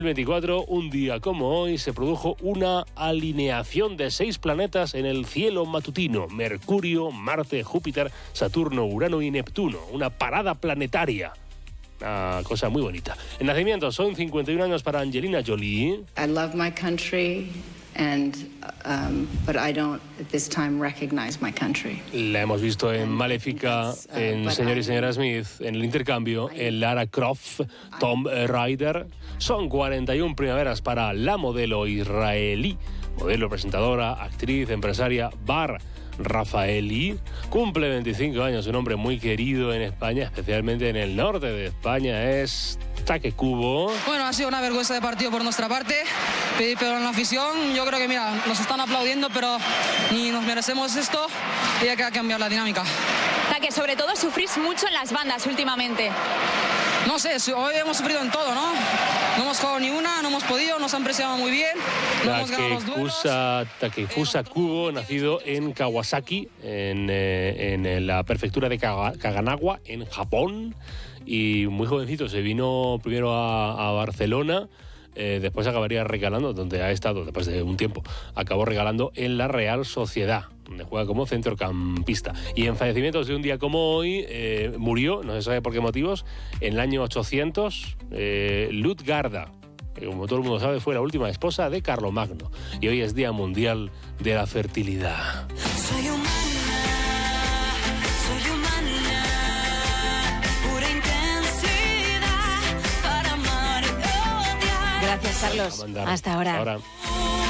2024, un día como hoy, se produjo una alineación de 6 planetas en el cielo matutino: Mercurio, Marte, Júpiter, Saturno, Urano y Neptuno. Una parada planetaria. Una cosa muy bonita. En nacimiento son 51 años para Angelina Jolie. I love my country. But I don't at this time recognize my country. La hemos visto en Maléfica, en Señor y Señora Smith, en El Intercambio, en Lara Croft, Tomb Raider. Son 41 primaveras para la modelo israelí, modelo, presentadora, actriz, empresaria Bar Rafaeli. Cumple 25 años, un hombre muy querido en España, especialmente en el norte de España. Es Take Kubo. Bueno, ha sido una vergüenza de partido por nuestra parte, pero en la afición yo creo que, mira, nos están aplaudiendo, pero ni nos merecemos esto y hay que cambiar la dinámica. Take, sobre todo sufrís mucho en las bandas últimamente. No sé, hoy hemos sufrido en todo, ¿no? No hemos jugado ni una, no hemos podido, nos han presionado muy bien, no hemos ganado los duelos. Takefusa Kubo, nacido en Kawasaki, en la prefectura de Kaganawa, en Japón, y muy jovencito se vino primero a Barcelona. Después acabaría regalando, donde ha estado después de un tiempo, acabó regalando en la Real Sociedad, donde juega como centrocampista. Y en fallecimientos de un día como hoy, murió, no se sabe por qué motivos, en el año 800, Lutgarda, que como todo el mundo sabe fue la última esposa de Carlomagno. Y hoy es Día Mundial de la Fertilidad. Gracias, Carlos. Hasta ahora.